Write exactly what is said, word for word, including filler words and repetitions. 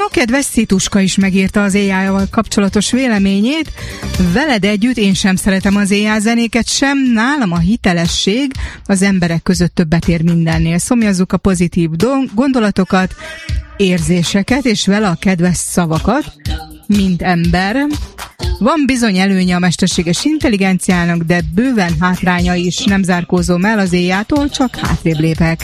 No, kedves Szituska is megírta az á í-val kapcsolatos véleményét. Veled együtt én sem szeretem az á í zenéket sem, nálam a hitelesség az emberek között többet ér mindennél. Szomjazzuk a pozitív do- gondolatokat, érzéseket, és vele a kedves szavakat, mint ember. Van bizony előnye a mesterséges intelligenciának, de bőven hátránya is. Nem zárkózom el az á í-tól, csak hátrébb lépek.